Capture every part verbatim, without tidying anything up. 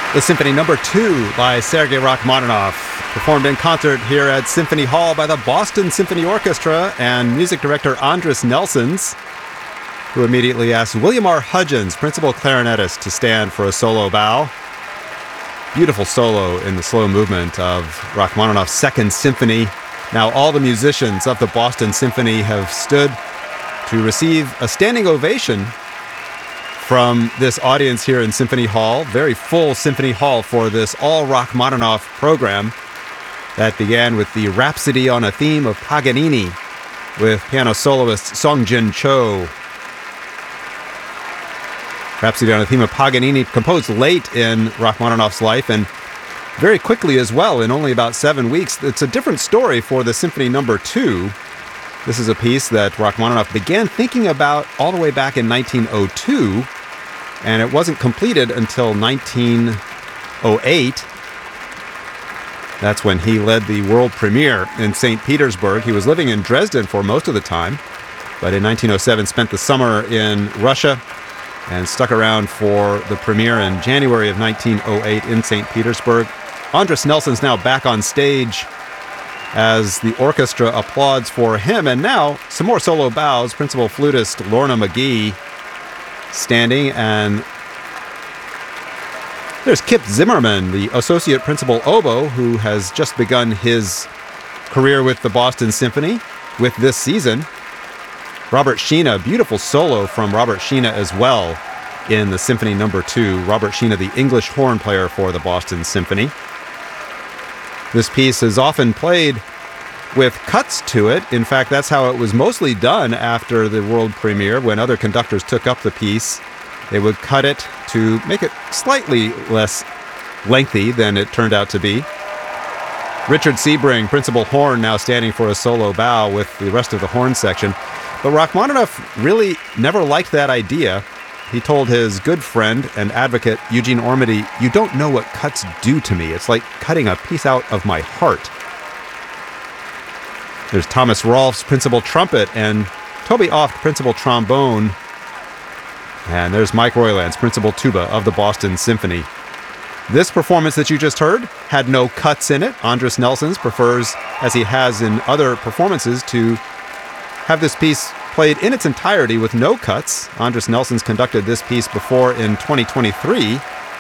The Symphony Number Two by Sergei Rachmaninoff, performed in concert here at Symphony Hall by the Boston Symphony Orchestra and music director Andris Nelsons, who immediately asked William R. Hudgens, principal clarinetist, to stand for a solo bow. Beautiful solo in the slow movement of Rachmaninoff's Second Symphony. Now all the musicians of the Boston Symphony have stood to receive a standing ovation from this audience here in Symphony Hall. Very full Symphony Hall for this all Rachmaninoff program that began with the Rhapsody on a Theme of Paganini with piano soloist Song-Jin Cho. Rhapsody on a Theme of Paganini, composed late in Rachmaninoff's life and very quickly as well, in only about seven weeks. It's a different story for the Symphony Number Two. This is a piece that Rachmaninoff began thinking about all the way back in nineteen oh two, and it wasn't completed until nineteen oh eight. That's when he led the world premiere in Saint Petersburg. He was living in Dresden for most of the time, but in nineteen oh seven spent the summer in Russia and stuck around for the premiere in January of nineteen oh eight in Saint Petersburg. Andris Nelsons now back on stage as the orchestra applauds for him. And now, some more solo bows. Principal flutist Lorna McGee standing, and there's Kip Zimmerman, the associate principal oboe, who has just begun his career with the Boston Symphony with this season. Robert Sheena, beautiful solo from Robert Sheena as well in the Symphony Number Two. Robert Sheena, the English horn player for the Boston Symphony. This piece is often played with cuts to it. In fact, that's how it was mostly done after the world premiere. When other conductors took up the piece, they would cut it to make it slightly less lengthy than it turned out to be. Richard Sebring, principal horn, now standing for a solo bow with the rest of the horn section. But Rachmaninoff really never liked that idea. He told his good friend and advocate, Eugene Ormandy, "You don't know what cuts do to me. It's like cutting a piece out of my heart." There's Thomas Rolfes, principal trumpet, and Toby Oft, principal trombone. And there's Mike Roylance, principal tuba of the Boston Symphony. This performance that you just heard had no cuts in it. Andris Nelsons prefers, as he has in other performances, to have this piece played in its entirety with no cuts. Andris Nelsons conducted this piece before in twenty twenty-three.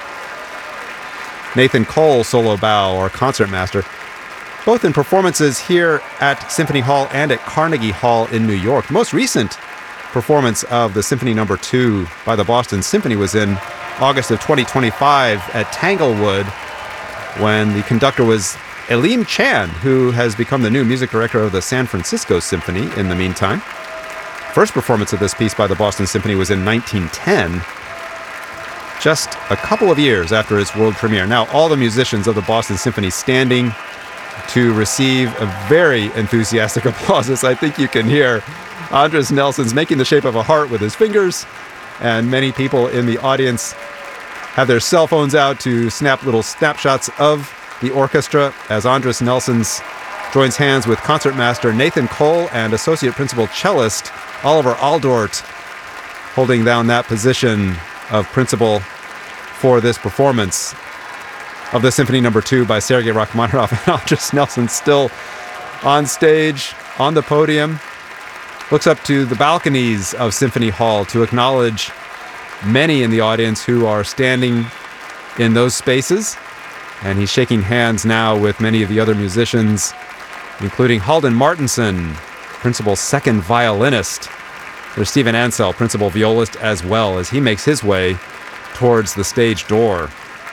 Nathan Cole, solo bow or concertmaster, both in performances here at Symphony Hall and at Carnegie Hall in New York. The most recent performance of the Symphony Number Two by the Boston Symphony was in August of twenty twenty-five at Tanglewood, when the conductor was Elim Chan, who has become the new music director of the San Francisco Symphony in the meantime. First performance of this piece by the Boston Symphony was in nineteen ten, just a couple of years after its world premiere. Now all the musicians of the Boston Symphony standing to receive a very enthusiastic applause, as I think you can hear. Andris Nelsons making the shape of a heart with his fingers, and many people in the audience have their cell phones out to snap little snapshots of the orchestra as Andris Nelsons joins hands with concertmaster Nathan Cole and associate principal cellist Oliver Aldort, holding down that position of principal for this performance of the Symphony Number Two by Sergei Rachmaninoff. And Andris Nelsons still on stage, on the podium, looks up to the balconies of Symphony Hall to acknowledge many in the audience who are standing in those spaces. And he's shaking hands now with many of the other musicians, including Halden Martinson, principal second violinist. There's Stephen Ansell, principal violist, as well, as he makes his way towards the stage door.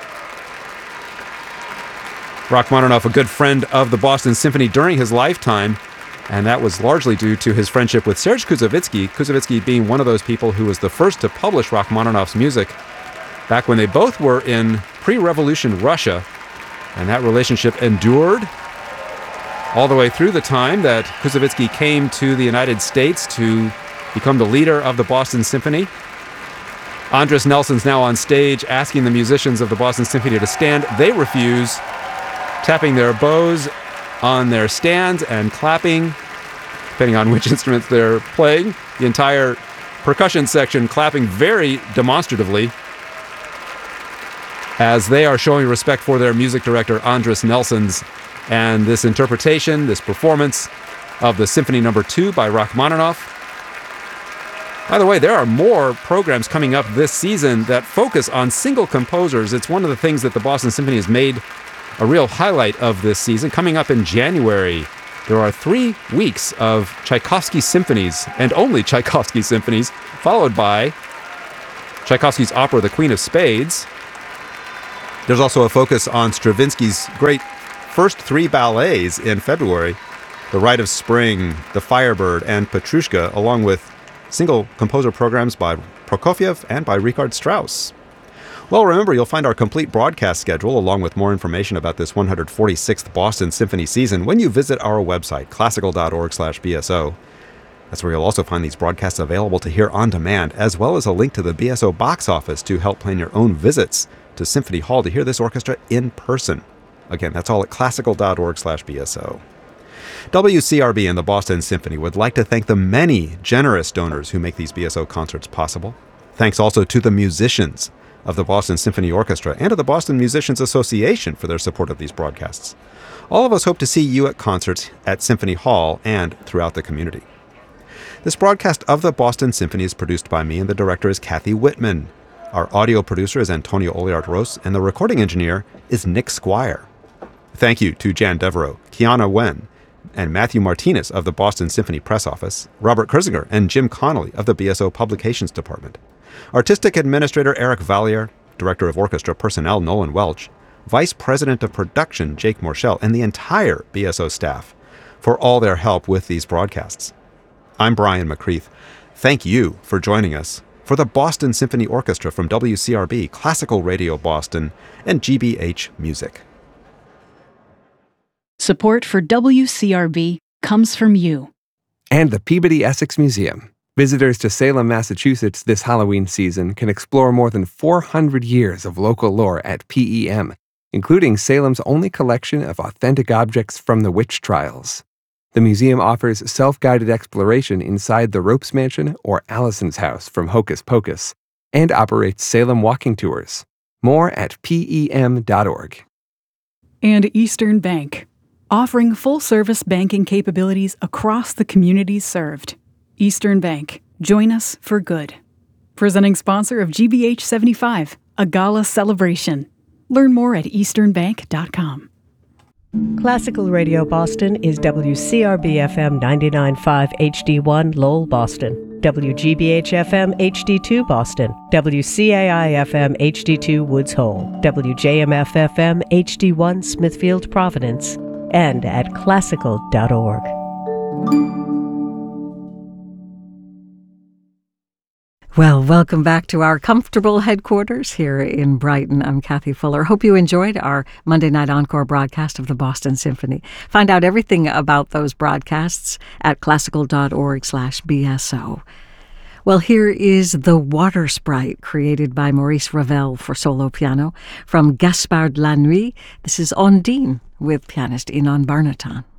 Rachmaninoff, a good friend of the Boston Symphony during his lifetime, and that was largely due to his friendship with Serge Koussevitzky, Koussevitzky being one of those people who was the first to publish Rachmaninoff's music back when they both were in pre-revolution Russia, and that relationship endured all the way through the time that Koussevitzky came to the United States to become the leader of the Boston Symphony. Andris Nelsons now on stage asking the musicians of the Boston Symphony to stand. They refuse, tapping their bows on their stands and clapping, depending on which instruments they're playing. The entire percussion section clapping very demonstratively. as they are showing respect for their music director, Andris Nelsons, and this interpretation, this performance of the Symphony Number two by Rachmaninoff. By the way, there are more programs coming up this season that focus on single composers. It's one of the things that the Boston Symphony has made a real highlight of this season. Coming up in January, there are three weeks of Tchaikovsky symphonies, and only Tchaikovsky symphonies, followed by Tchaikovsky's opera, The Queen of Spades. There's also a focus on Stravinsky's great first three ballets in February, The Rite of Spring, The Firebird, and Petrushka, along with single composer programs by Prokofiev and by Richard Strauss. Well, remember, you'll find our complete broadcast schedule along with more information about this one hundred forty-sixth Boston Symphony season when you visit our website, classical dot org slash B S O. That's where you'll also find these broadcasts available to hear on demand, as well as a link to the B S O box office to help plan your own visits to Symphony Hall to hear this orchestra in person. Again, that's all at classical dot org slash B S O. W C R B and the Boston Symphony would like to thank the many generous donors who make these B S O concerts possible. Thanks also to the musicians of the Boston Symphony Orchestra and to the Boston Musicians Association for their support of these broadcasts. All of us hope to see you at concerts at Symphony Hall and throughout the community. This broadcast of the Boston Symphony is produced by me, and the director is Kathy Whitman. Our audio producer is Antonio Oliart-Ros, and the recording engineer is Nick Squire. Thank you to Jan Devereaux, Kiana Wen, and Matthew Martinez of the Boston Symphony Press Office, Robert Kurzinger, and Jim Connolly of the B S O Publications Department. Artistic Administrator Eric Valliere, Director of Orchestra Personnel Nolan Welch, Vice President of Production Jake Morshell, and the entire B S O staff for all their help with these broadcasts. I'm Brian McCreath. Thank you for joining us for the Boston Symphony Orchestra from W C R B, Classical Radio Boston, and G B H Music. Support for W C R B comes from you. And the Peabody Essex Museum. Visitors to Salem, Massachusetts this Halloween season can explore more than four hundred years of local lore at P E M, including Salem's only collection of authentic objects from the witch trials. The museum offers self-guided exploration inside the Ropes Mansion or Allison's house from Hocus Pocus, and operates Salem walking tours. More at P E M dot org. And Eastern Bank, offering full-service banking capabilities across the communities served. Eastern Bank, join us for good. Presenting sponsor of G B H seventy-five, a gala celebration. Learn more at eastern bank dot com. Classical Radio Boston is W C R B F M ninety-nine point five H D one Lowell, Boston, W G B H F M H D two Boston, W C A I F M H D two Woods Hole, W J M F F M H D one Smithfield, Providence, and at classical dot org. Well, welcome back to our comfortable headquarters here in Brighton. I'm Kathy Fuller. Hope you enjoyed our Monday Night Encore broadcast of the Boston Symphony. Find out everything about those broadcasts at classical dot org slash B S O. Well, here is The Water Sprite, created by Maurice Ravel for solo piano. From Gaspard de la Nuit, this is Ondine with pianist Ynon Barnaton.